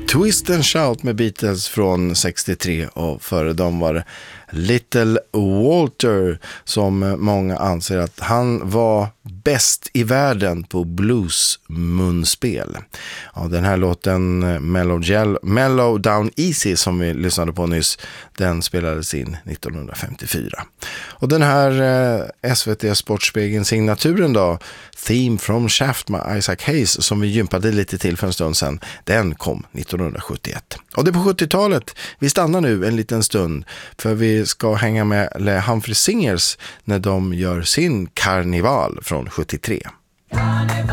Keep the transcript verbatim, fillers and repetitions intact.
Twist and Shout med Beatles från sextiotre, och före dem var det Little Walter, som många anser att han var bäst i världen på bluesmunspel. Ja, den här låten Mellow, Gel- Mellow Down Easy som vi lyssnade på nyss, den spelades in nittonhundrafemtiofyra. Och den här eh, S V T Sportspegeln signaturen då, Theme from Shaft med Isaac Hayes, som vi gympade lite till för en stund sedan, den kom nittonhundrasjuttioett. Och det är på sjuttiotalet. Vi stannar nu en liten stund, för vi ska hänga med Humphrey Singers när de gör sin Karneval från sjuttiotre.